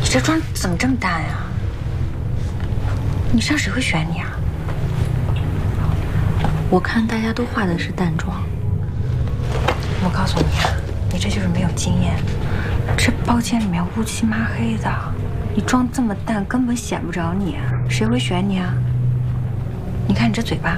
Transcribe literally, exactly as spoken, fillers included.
这妆怎么这么淡呀？你上谁会选你啊？ 我看大家都化的是淡妆。 我告诉你啊，你这就是没有经验。这包间里面乌漆抹黑的，你妆这么淡，根本显不着你，谁会选你啊？你看你这嘴巴。